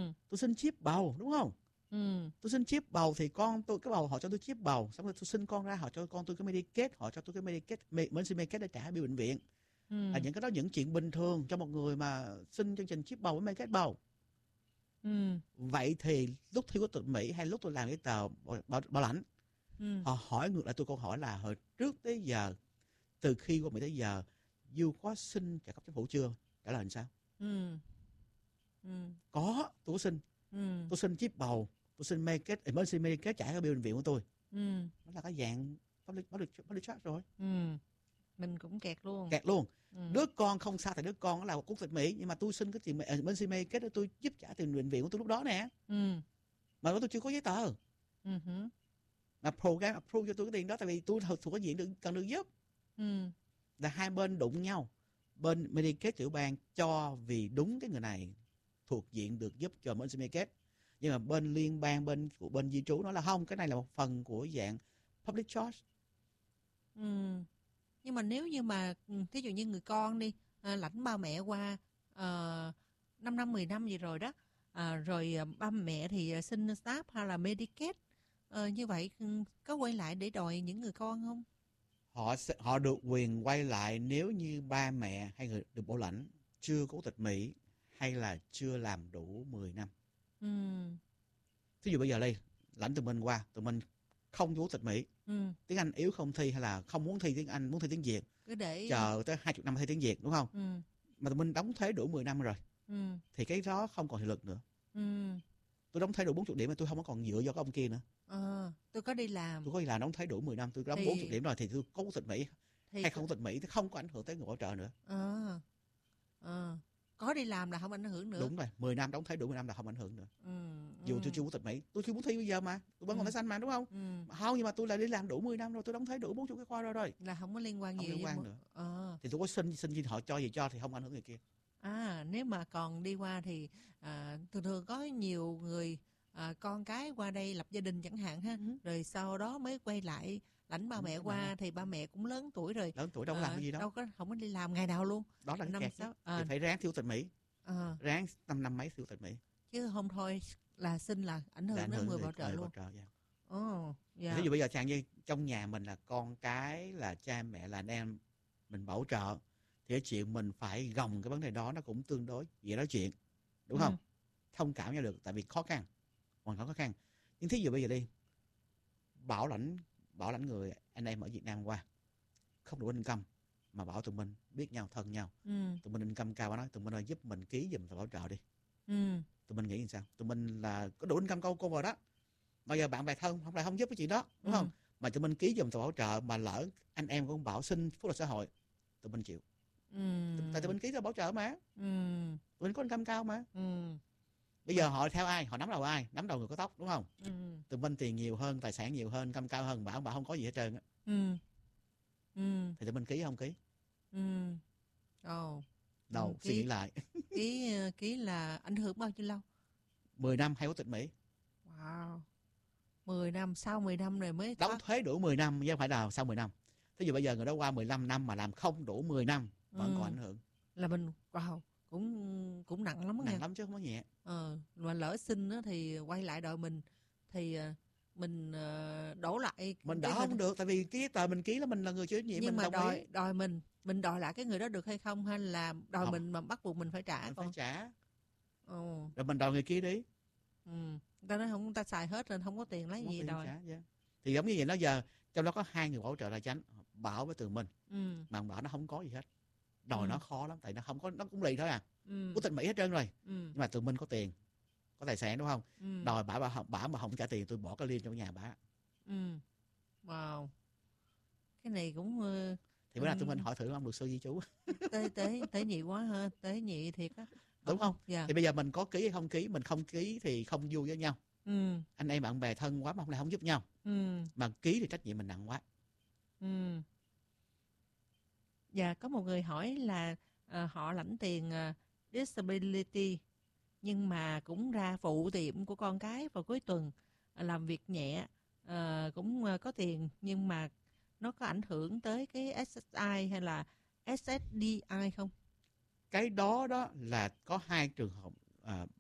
Tôi xin chip bầu, đúng không? Tôi xin chip bầu thì con tôi, cái bầu họ cho tôi chip bầu, xong rồi tôi sinh con ra họ cho con tôi cái Medicaid, họ cho tôi cái Medicaid để trả bill bệnh viện. Những cái đó những chuyện bình thường cho một người mà xin chương trình chip bầu với Medicaid bầu. Vậy thì lúc thi quốc tịch Mỹ hay lúc tôi làm cái tờ bảo lãnh, họ hỏi ngược lại tôi câu hỏi là hồi trước tới giờ, từ khi qua Mỹ tới giờ, You có xin trợ cấp chính phủ chưa? Trả lời làm sao? Có, tôi có xin. Tôi xin chip bầu, tôi xin Medicaid trả cái bill bệnh viện của tôi. Nó là cái dạng public charge rồi. Mình cũng kẹt luôn. Đứa con không sao, tại đứa con nó là quốc tịch Mỹ, nhưng mà tôi xin cái tiền Medicaid để tôi giúp trả tiền bệnh viện của tôi lúc đó nè. Mà tôi chưa có giấy tờ. Mà program approve cho tôi cái tiền đó, tại vì tôi thuộc cái diện cần được giúp. Là hai bên đụng nhau. Bên Medicaid tiểu bang cho vì đúng cái người này thuộc diện được giúp cho Medicaid, nhưng mà bên liên bang, bên di trú nói là không, cái này là một phần của dạng public charge. Nhưng mà nếu như mà thí dụ như người con đi lãnh ba mẹ qua 5 năm 10 năm gì rồi đó, rồi ba mẹ thì xin SNAP hay là Medicaid, như vậy có quay lại để đòi những người con không? Họ được quyền quay lại nếu như ba mẹ hay người được bảo lãnh chưa có quốc tịch Mỹ hay là chưa làm đủ 10 năm. Thí dụ bây giờ đây lãnh tụi mình qua, tụi mình không có quốc tịch Mỹ, tiếng Anh yếu không thi, hay là không muốn thi tiếng Anh, muốn thi tiếng Việt, cứ để chờ tới 20 năm thi tiếng Việt, đúng không? Mà tụi mình đóng thuế đủ 10 năm rồi, thì cái đó không còn hiệu lực nữa. Tôi đóng thuế đủ 40 điểm mà tôi không có còn dựa vào cái ông kia nữa. Tôi có đi làm đóng thuế đủ 10 năm, tôi đóng 40 điểm rồi thì tôi có quốc tịch Mỹ hay không có quốc tịch Mỹ thì không có ảnh hưởng tới người bảo trợ nữa. Có đi làm là không ảnh hưởng nữa. Đúng rồi, 10 năm đóng thuế đủ 10 năm là không ảnh hưởng nữa. Dù tôi chưa quốc tịch Mỹ, tôi chưa muốn thi bây giờ mà, tôi vẫn còn thẻ xanh mà, đúng không? Không, nhưng mà tôi lại đi làm đủ 10 năm rồi, tôi đóng thuế đủ 40 cái khoa rồi là không có liên quan nhiều nữa. Thì tôi có xin họ cho gì cho thì không ảnh hưởng người kia. Nếu mà còn đi qua thì thường có nhiều người con cái qua đây lập gia đình chẳng hạn ha, rồi sau đó mới quay lại lãnh ba mẹ qua, thì ba mẹ cũng lớn tuổi rồi. Lớn tuổi đâu có làm cái gì đâu. Không có đi làm ngày nào luôn. Đó là cái kẹt. Thì phải ráng thiếu tịch Mỹ. Ráng 5 năm mấy thiếu tịch Mỹ. Chứ không thôi là xin là ảnh hưởng đến người bảo trợ luôn. Ví dụ bây giờ chẳng như trong nhà mình là con cái, là cha mẹ, là anh em mình bảo trợ, thì cái chuyện mình phải gồng cái vấn đề đó nó cũng tương đối dễ nói chuyện, đúng không? Thông cảm nhau được, tại vì khó khăn, hoàn cảnh khó khăn. Nhưng thí dụ bây giờ đi, bảo lãnh người anh em ở Việt Nam qua không đủ income mà bảo tụi mình biết nhau, thân nhau, tụi mình income cao, nói tụi mình ơi giúp mình ký giùm tờ bảo trợ đi. Tụi mình nghĩ như sao? Tụi mình là có đủ income câu vào đó, mà giờ bạn bè thân không giúp cái chuyện đó, đúng không? Mà tụi mình ký giùm tờ bảo trợ, mà lỡ anh em của ông Bảo xin phúc lợi xã hội, tụi mình chịu. Tại tụi mình ký tờ bảo trợ mà, tụi mình có income cao mà. Bây giờ họ theo ai? Họ nắm đầu ai? Nắm đầu người có tóc, đúng không? Tụi mình tiền nhiều hơn, tài sản nhiều hơn, income cao hơn, bảo không có gì hết trơn á. Thì tụi mình ký không ký? Suy nghĩ lại. Ký là ảnh hưởng bao nhiêu lâu? 10 năm hay quốc tịch Mỹ. 10 năm, sau 10 năm rồi mới đóng thuế đủ 10 năm, chứ không phải là sau 10 năm. Thí dụ bây giờ người đó qua 15 năm mà làm không đủ 10 năm vẫn còn ảnh hưởng. Là mình cũng nặng lắm. Nặng lắm chứ không có nhẹ. Mà lỡ xin thì quay lại đòi mình thì mình đổ lại. Mình đổ không được, tại vì cái tờ mình ký là mình là người chịu trách nhiệm. Nhưng mà đòi mình đòi lại cái người đó được hay không, hay là đòi mình mà bắt buộc mình phải trả? Mình phải trả. Rồi mình đòi người kia đi. Ta nói không, ta xài hết rồi không có tiền lấy gì đòi. Thì giống như vậy, nó giờ trong đó có 2 người bảo trợ là chánh, Bảo với Tường Minh. Mà Bảo nó không có gì hết, đòi nó khó lắm, tại nó không có, nó cũng lì thôi à. Quốc tịch Mỹ hết trơn rồi. Nhưng mà Tường Minh có tiền, có tài sản, đúng không? Đòi bả mà không trả tiền, tôi bỏ cái liên trong nhà bả. Wow, cái này cũng thì bữa nào tụi mình hỏi thử ông luật sư di trú. tế nhị quá ha, tế nhị thiệt á, đúng không? Thì bây giờ mình có ký hay không ký, mình không ký thì không vui với nhau. Anh em bạn bè thân quá mà không giúp nhau. Mà ký thì trách nhiệm mình nặng quá. Dạ, có một người hỏi là họ lãnh tiền disability nhưng mà cũng ra phụ tiệm của con cái vào cuối tuần, làm việc nhẹ, cũng có tiền, nhưng mà nó có ảnh hưởng tới cái SSI hay là SSDI không? Cái đó là có 2 trường hợp